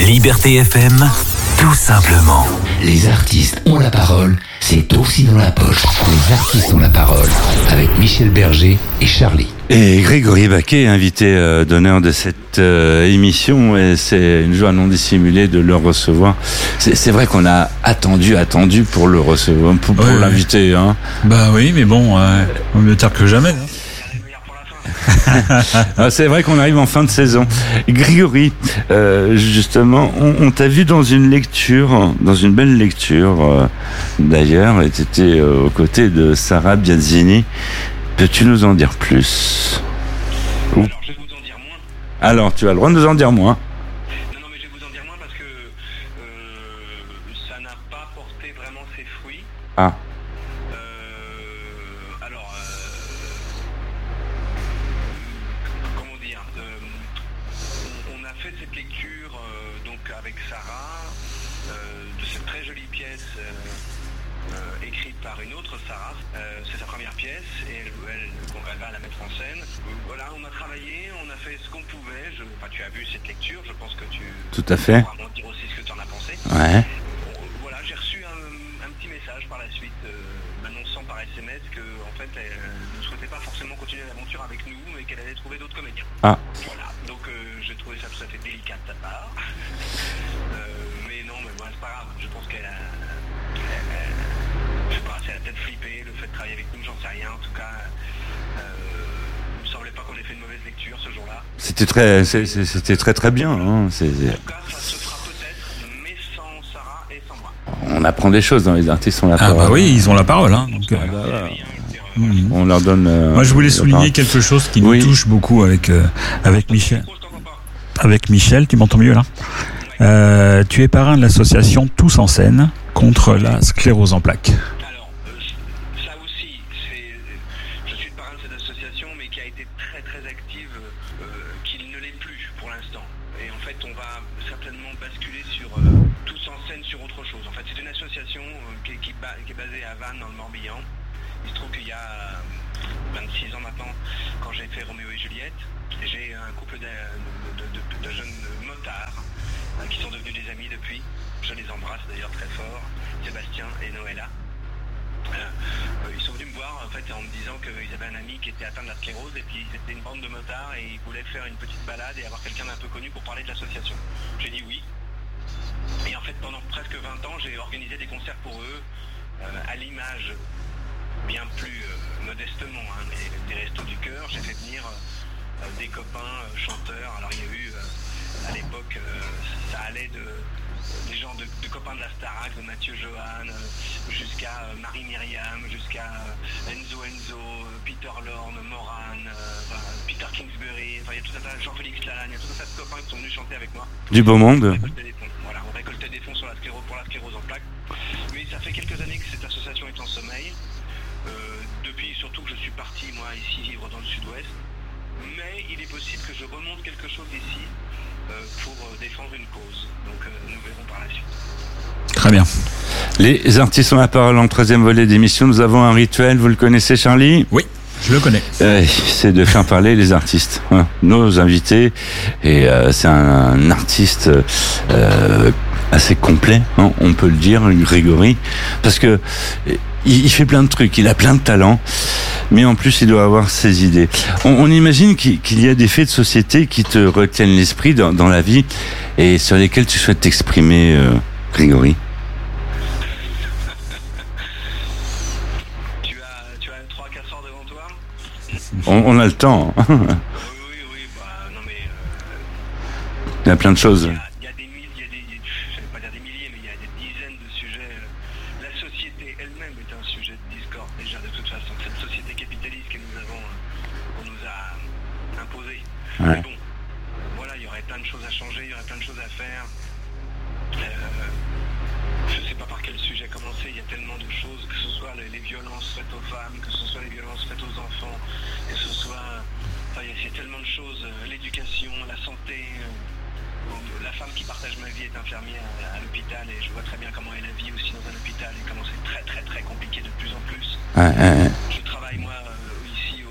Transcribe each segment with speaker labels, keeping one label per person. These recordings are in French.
Speaker 1: Liberté FM, tout simplement.
Speaker 2: Les artistes ont la parole, c'est aussi dans la poche. Les artistes ont la parole, avec Michel Berger et Charlie.
Speaker 3: Et Grégory Baquet, invité d'honneur de cette émission, et c'est une joie non dissimulée de le recevoir. C'est vrai qu'on a attendu pour le recevoir, pour l'inviter. Hein.
Speaker 4: Bah oui, mais bon, mieux tard que jamais. Hein.
Speaker 3: C'est vrai qu'on arrive en fin de saison. Grégory, justement, on t'a vu dans une lecture, dans une belle lecture d'ailleurs, et tu étais aux côtés de Sarah Biazzini. Peux-tu nous en dire plus?
Speaker 5: Alors, je vais vous en dire moins.
Speaker 3: Alors, tu as le droit de nous en dire moins.
Speaker 5: Non, mais je vais vous en dire moins parce que ça n'a pas porté vraiment ses fruits.
Speaker 3: Ah.
Speaker 5: Comment dire, on a fait cette lecture donc avec Sarah de cette très jolie pièce écrite par une autre Sarah. C'est sa première pièce et elle va la mettre en scène. Voilà, on a travaillé, on a fait ce qu'on pouvait. Tu as vu cette lecture, je pense que tu
Speaker 3: Tout à fait.
Speaker 5: pourras me dire aussi ce que tu en as pensé.
Speaker 3: Ouais.
Speaker 5: Voilà, j'ai reçu un petit message par la suite m'annonçant par SMS que en fait elle ne souhaitait pas forcément continuer l'aventure avec nous mais qu'elle allait trouver d'autres comédiens.
Speaker 3: Ah.
Speaker 5: Voilà, donc j'ai trouvé ça tout à fait délicat de ta part. Mais non, mais bon, c'est pas grave, je pense qu'elle a... Je sais pas, si elle a peut-être flippé le fait de travailler avec nous, j'en sais rien. En tout cas, il me semblait pas qu'on ait fait une mauvaise lecture ce jour-là.
Speaker 3: C'était très bien. Hein.
Speaker 5: En tout cas, ça se fera peut-être, mais sans Sarah et sans moi.
Speaker 3: On apprend des choses dans les artistes, on la parole.
Speaker 4: Ah bah oui, ils ont la parole. Hein, donc,
Speaker 3: On leur donne.
Speaker 4: moi, je voulais souligner quelque chose qui nous touche beaucoup avec Michel. Avec Michel, tu m'entends mieux là? Tu es parrain de l'association Tous en scène contre la sclérose en plaques.
Speaker 5: Alors, ça aussi, je suis le parrain de cette association, mais qui a été très très active, qu'il ne l'est plus pour l'instant. Et en fait, on va certainement basculer sur Tous en scène sur autre chose. En fait, c'est une association qui est basée à Vannes, dans le Morbihan. Il se trouve qu'il y a 26 ans maintenant, quand j'ai fait Roméo et Juliette, j'ai un couple de jeunes motards qui sont devenus des amis depuis. Je les embrasse d'ailleurs très fort, Sébastien et Noëlla. Ils sont venus me voir en fait en me disant qu'ils avaient un ami qui était atteint de la sclérose et puis ils étaient une bande de motards et ils voulaient faire une petite balade et avoir quelqu'un d'un peu connu pour parler de l'association. J'ai dit oui. Et en fait pendant presque 20 ans j'ai organisé des concerts pour eux à l'image, bien plus modestement, hein, mais des restos du cœur. J'ai fait venir des copains chanteurs. Alors il y a eu à l'époque ça allait des gens de copains de la Starac, de Mathieu Johan, jusqu'à Marie-Myriam, jusqu'à Enzo, Peter Lorne, Moran, Peter Kingsbury, il y a tout un tas, Jean-Félix Lalagne, il y a tout un tas de copains qui sont venus chanter avec moi.
Speaker 3: Du beau monde.
Speaker 5: On récoltait des fonds pour la sclérose en plaques. Mais ça fait quelques années que cette association est en sommeil. Depuis surtout que je suis parti moi ici vivre dans le sud-ouest. Mais il est possible que je remonte quelque chose ici pour défendre une cause. Donc nous verrons par la suite.
Speaker 4: Très bien.
Speaker 3: Les artistes ont la parole en troisième volet d'émission. Nous avons un rituel, vous le connaissez, Charlie?
Speaker 4: Oui, je le connais.
Speaker 3: C'est de faire parler les artistes, hein, nos invités. Et c'est un artiste assez complet, hein, on peut le dire, Grégory, parce que il fait plein de trucs, il a plein de talents, mais en plus il doit avoir ses idées. On imagine qu'il y a des faits de société qui te retiennent l'esprit dans la vie et sur lesquels tu souhaites t'exprimer, Grégory.
Speaker 5: Tu as 3-4 heures devant toi.
Speaker 3: On a le temps. Hein.
Speaker 5: Oui, non mais...
Speaker 3: Il y a plein de choses.
Speaker 5: Il y a des milliers, je ne vais pas dire des milliers, mais il y a des dizaines de sujets. La société elle-même est un sujet de discorde déjà de toute façon. Cette société capitaliste qu'on nous a imposée.
Speaker 3: Ouais.
Speaker 5: Mais bon, voilà, il y aurait plein de choses à changer, il y aurait plein de choses à faire. Je ne sais pas par quel sujet commencer, il y a tellement de choses, que ce soit les violences faites aux femmes, que ce soit les violences faites aux enfants, que ce soit... Enfin, il y a tellement de choses, l'éducation, la santé... La femme qui partage ma vie est infirmière à l'hôpital et je vois très bien comment est la vie aussi dans un hôpital et comment c'est très très très compliqué de plus en plus. Je travaille moi ici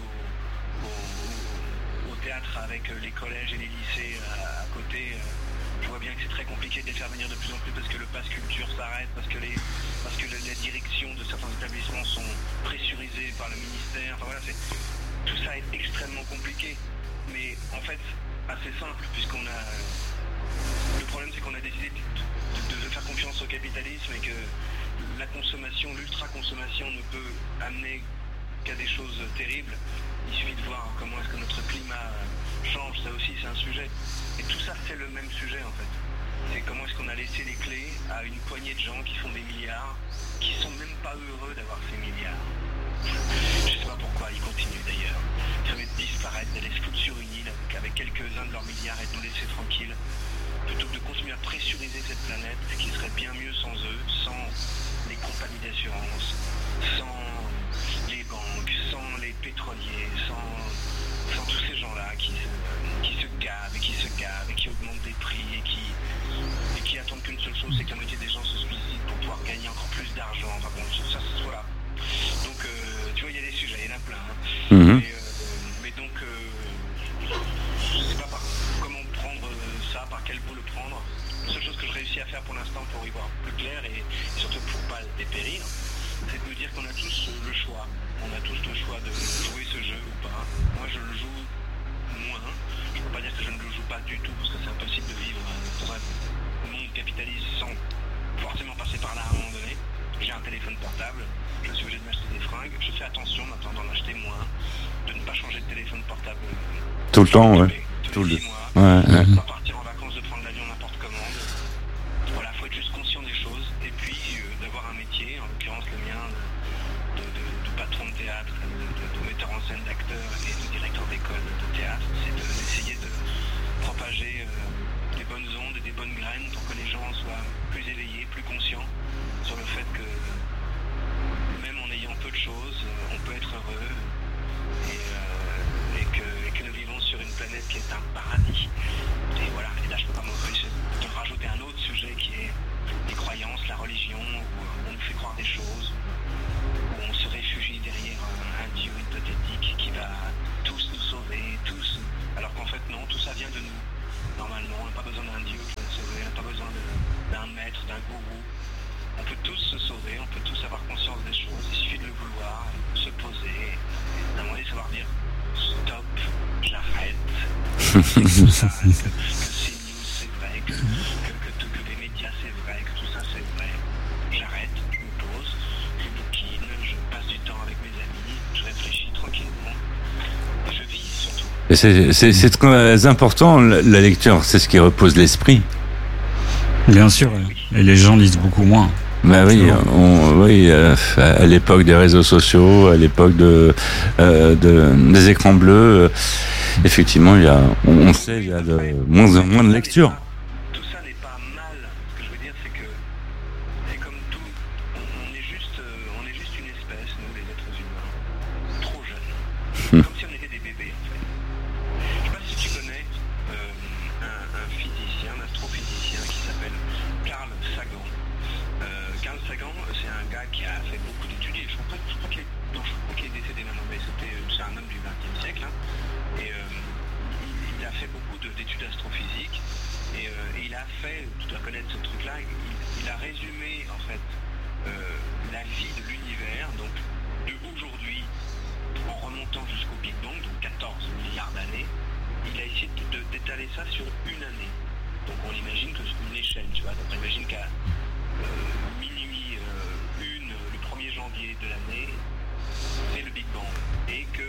Speaker 5: au théâtre avec les collèges et les lycées à côté. Je vois bien que c'est très compliqué. compliqué de les faire venir de plus en plus parce que le pass culture s'arrête, parce que la direction de certains établissements sont pressurisées par le ministère. Enfin voilà, tout ça est extrêmement compliqué. Mais en fait, assez simple, puisqu'on a... Le problème, c'est qu'on a décidé de faire confiance au capitalisme et que la consommation, l'ultra-consommation ne peut amener qu'à des choses terribles. Il suffit de voir comment est-ce que notre climat change, ça aussi c'est un sujet. Et tout ça c'est le même sujet en fait. C'est comment est-ce qu'on a laissé les clés à une poignée de gens qui font des milliards, qui sont même pas heureux d'avoir ces milliards. Je sais pas pourquoi ils continuent d'ailleurs. Ils veulent disparaître, d'aller se foutre sur une île avec quelques-uns de leurs milliards et de nous laisser tranquilles. Plutôt que de continuer à pressuriser cette planète, et qui serait bien mieux sans eux, sans les compagnies d'assurance, sans les banques, sans les pétroliers, sans tous ces gens-là qui se gavent et qui augmentent des prix et qui attendent qu'une seule chose, c'est que la moitié des gens se suicident pour pouvoir gagner encore plus d'argent. Enfin bon, ça voilà. Donc tu vois, il y a des sujets, il y en a plein. Hein. Mais donc, je sais pas comment prendre ça, par quel bout le prendre. La seule chose que je réussis à faire pour l'instant pour y voir plus clair et surtout pour pas dépérir, c'est de me dire qu'on a tous le choix. On a tous le choix de jouer ce jeu ou pas. Moi, je le joue moins. Je ne peux pas dire que je ne le joue pas du tout, parce que c'est impossible de vivre dans un monde capitaliste sans forcément passer par là à un moment donné. J'ai un téléphone portable, je suis obligé de m'acheter des fringues. Je fais attention maintenant d'en acheter moins, de ne pas changer de téléphone portable
Speaker 3: tout le temps, ouais.
Speaker 5: Tous les 6 mois.
Speaker 3: Ouais.
Speaker 5: Pas partir en vacances, de prendre l'avion n'importe comment. Voilà, faut être juste conscient des choses et puis d'avoir un métier, en l'occurrence le mien, de patron de théâtre, de metteur en scène, d'acteur et de directeur d'école de théâtre, c'est d'essayer de propager des bonnes ondes et des bonnes graines pour que les gens soient plus éveillés, plus conscients sur le fait que même en ayant peu de choses, on peut être heureux et que nous vivons sur une planète qui est un paradis. Et voilà, et là je peux pas m'empêcher de rajouter un autre sujet qui est les croyances, la religion, où on nous fait croire des choses, où on se réfugie derrière un Dieu hypothétique qui va tous nous sauver, alors qu'en fait non, tout ça vient de nous. Normalement, on n'a pas besoin d'un Dieu qui va nous sauver, on n'a pas besoin d'un maître, d'un gourou. On peut tous se sauver, on peut tous avoir conscience des choses, il suffit de le vouloir, se poser, d'un moment donné savoir dire stop, j'arrête, que CNews c'est vrai, que les médias c'est vrai, que tout ça c'est vrai, j'arrête, je me pose, je bouquine, je passe du temps avec mes amis, je réfléchis tranquillement, et je vis surtout.
Speaker 3: Et c'est très important, la lecture, c'est ce qui repose l'esprit.
Speaker 4: Bien sûr, et les gens lisent beaucoup moins.
Speaker 3: Ben oui, à l'époque des réseaux sociaux, à l'époque des écrans bleus, effectivement, on sait, il y a de moins en moins de lecture.
Speaker 5: Tout ça n'est pas mal. Ce que je veux dire, c'est que c'est comme tout. On est juste une espèce, nous, les êtres humains, trop jeunes, comme si on était des bébés, en fait. Je sais pas si tu connais un physicien, un astrophysicien qui s'appelle Carl Sagan. Carl Sagan, c'est un gars qui a fait beaucoup d'études, et je crois qu'il est décédé maintenant, mais c'est un homme du XXe siècle, hein, et il a fait beaucoup d'études astrophysiques, et il a fait, tu dois connaître ce truc-là, il a résumé en fait la vie de l'univers, donc de aujourd'hui, en remontant jusqu'au Big Bang, donc 14 milliards d'années, il a essayé d'étaler ça sur une année. Donc on imagine que c'est une échelle, tu vois, donc on imagine qu'à minuit 1, le 1er janvier de l'année, c'est le Big Bang. Et que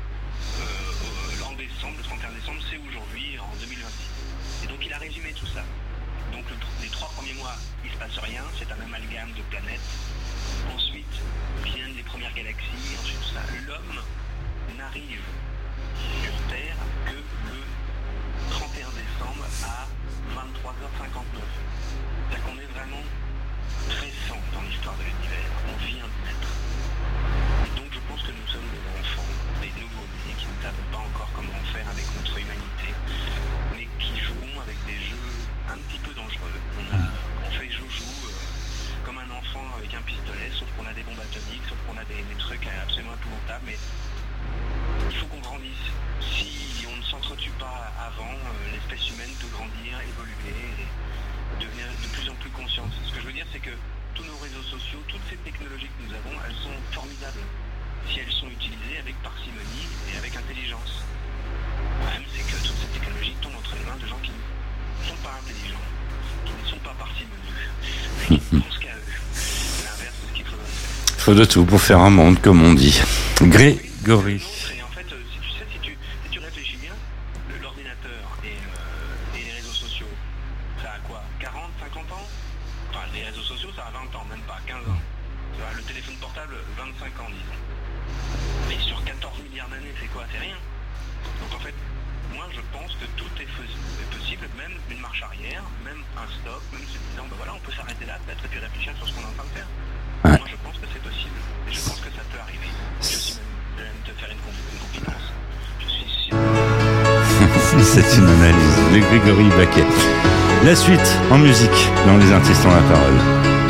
Speaker 5: en décembre, le 31 décembre, c'est aujourd'hui, en 2026. Et donc il a résumé tout ça. Donc les 3 premiers mois, il ne se passe rien, c'est un amalgame de planètes. Ensuite viennent les premières galaxies, ensuite tout ça. L'homme n'arrive sur Terre que le 31 décembre à 23h59. C'est-à-dire qu'on est vraiment récent dans l'histoire de l'univers. On vient de naître. Et donc je pense que nous sommes des enfants, des nouveaux-nés qui ne savent pas encore comment faire avec notre humanité, mais qui joueront avec des jeux un petit peu dangereux. On fait joujou comme un enfant avec un pistolet, sauf qu'on a des bombes atomiques, sauf qu'on a des trucs absolument épouvantables, mais il faut qu'on grandisse. Si on ne s'entretue pas avant, l'espèce humaine peut grandir pense qu'à eux. L'inverse de ce qu'il faudrait faire.
Speaker 3: Il faut de tout pour faire un monde, comme on dit. Grégory.
Speaker 5: Et en fait, si tu réfléchis bien, l'ordinateur et les réseaux sociaux, ça a quoi 40, 50 ans? Enfin, les réseaux sociaux, ça a 20 ans, même pas, 15 ans. Tu vois, le téléphone portable, 25 ans, disons. Mais sur 14 milliards d'années, c'est quoi? C'est rien. Donc en fait, moi je pense que tout est possible, même une marche arrière, même un stop, même se disant, ben voilà, on peut s'arrêter là, peut-être, et puis réfléchir sur ce qu'on est en train de faire.
Speaker 3: Ouais.
Speaker 5: Moi je pense que c'est possible, et je pense que ça peut arriver. Je suis même te faire une confidence. Je suis sûr.
Speaker 3: C'est une analyse de Grégory Baquet. La suite en musique dans Les Artistes ont la parole.